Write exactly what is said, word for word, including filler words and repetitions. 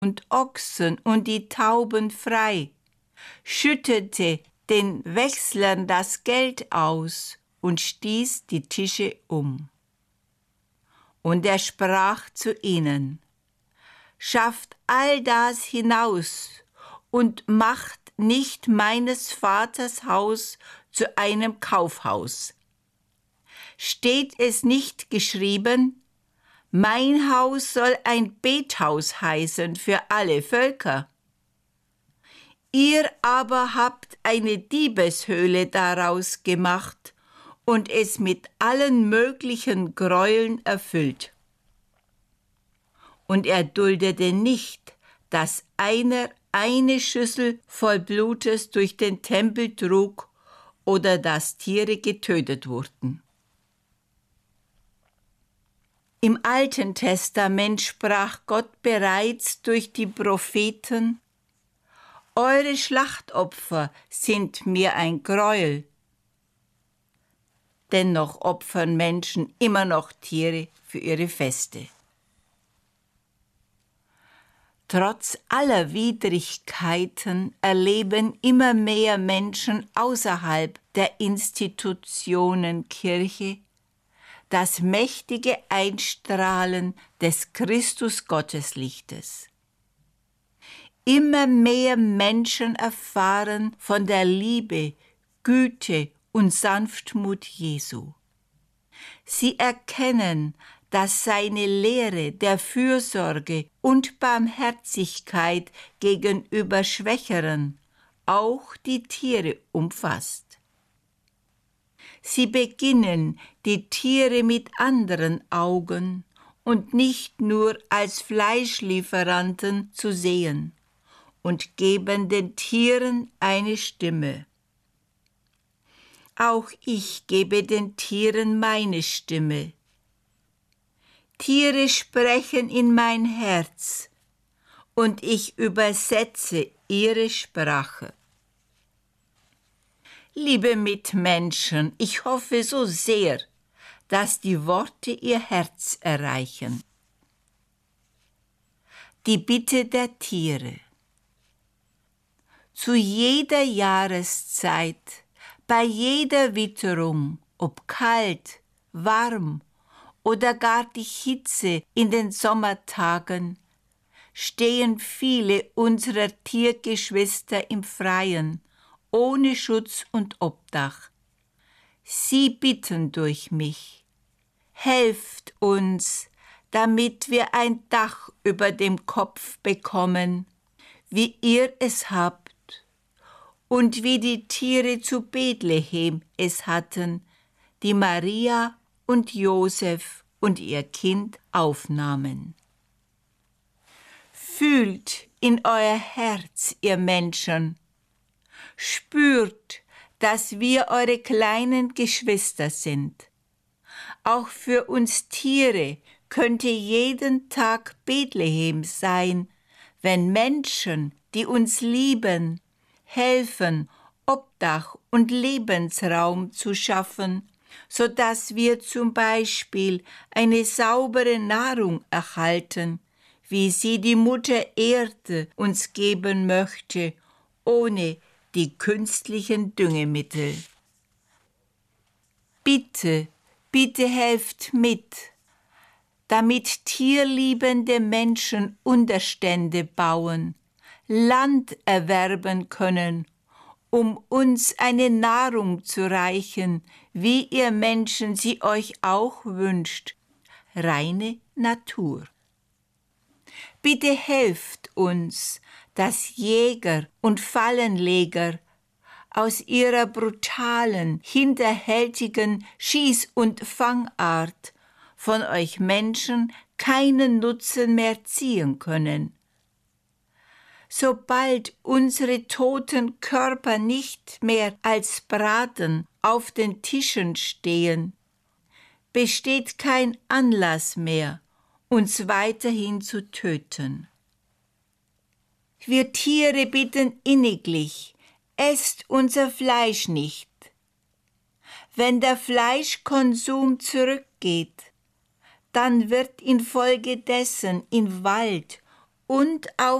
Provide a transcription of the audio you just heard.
und Ochsen und die Tauben frei, schüttete den Wechslern das Geld aus und stieß die Tische um. Und er sprach zu ihnen: Schafft all das hinaus und macht nicht meines Vaters Haus zu einem Kaufhaus. Steht es nicht geschrieben: Mein Haus soll ein Bethaus heißen für alle Völker? Ihr aber habt eine Diebeshöhle daraus gemacht und es mit allen möglichen Gräueln erfüllt. Und er duldete nicht, dass einer eine Schüssel voll Blutes durch den Tempel trug oder dass Tiere getötet wurden. Im Alten Testament sprach Gott bereits durch die Propheten: Eure Schlachtopfer sind mir ein Gräuel. Dennoch opfern Menschen immer noch Tiere für ihre Feste. Trotz aller Widrigkeiten erleben immer mehr Menschen außerhalb der Institutionen Kirche das mächtige Einstrahlen des Christus-Gotteslichtes. Immer mehr Menschen erfahren von der Liebe, Güte und Sanftmut Jesu. Sie erkennen, dass seine Lehre der Fürsorge und Barmherzigkeit gegenüber Schwächeren auch die Tiere umfasst. Sie beginnen, die Tiere mit anderen Augen und nicht nur als Fleischlieferanten zu sehen und geben den Tieren eine Stimme. Auch ich gebe den Tieren meine Stimme. Tiere sprechen in mein Herz und ich übersetze ihre Sprache. Liebe Mitmenschen, ich hoffe so sehr, dass die Worte ihr Herz erreichen. Die Bitte der Tiere. Zu jeder Jahreszeit, bei jeder Witterung, ob kalt, warm oder gar die Hitze in den Sommertagen, stehen viele unserer Tiergeschwister im Freien, ohne Schutz und Obdach. Sie bitten durch mich: Helft uns, damit wir ein Dach über dem Kopf bekommen, wie ihr es habt und wie die Tiere zu Bethlehem es hatten, die Maria und Josef und ihr Kind aufnahmen. Fühlt in euer Herz, ihr Menschen, spürt, dass wir eure kleinen Geschwister sind. Auch für uns Tiere könnte jeden Tag Bethlehem sein, wenn Menschen, die uns lieben, helfen, Obdach und Lebensraum zu schaffen, so dass wir zum Beispiel eine saubere Nahrung erhalten, wie sie die Mutter Erde uns geben möchte, ohne die künstlichen Düngemittel. Bitte, bitte helft mit, damit tierliebende Menschen Unterstände bauen, Land erwerben können, um uns eine Nahrung zu reichen, wie ihr Menschen sie euch auch wünscht, reine Natur. Bitte helft uns, dass Jäger und Fallenleger aus ihrer brutalen, hinterhältigen Schieß- und Fangart von euch Menschen keinen Nutzen mehr ziehen können. Sobald unsere toten Körper nicht mehr als Braten auf den Tischen stehen, besteht kein Anlass mehr, uns weiterhin zu töten. Wir Tiere bitten inniglich: Esst unser Fleisch nicht. Wenn der Fleischkonsum zurückgeht, dann wird infolgedessen in Wald und auf